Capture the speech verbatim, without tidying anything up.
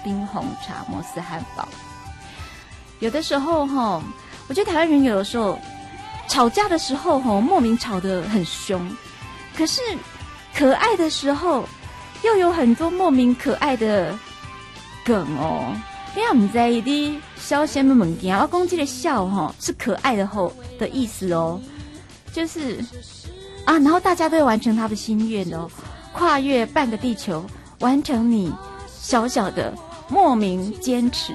冰红茶、摩斯汉堡。有的时候哈，我觉得台湾人有的时候吵架的时候哈，莫名吵得很凶，可是可爱的时候又有很多莫名可爱的梗哦。你也不知道你笑什么东西，我讲这个笑哈是可爱的后的意思哦，就是啊，然后大家都会完成他的心愿哦，跨越半个地球，完成你小小的莫名坚持。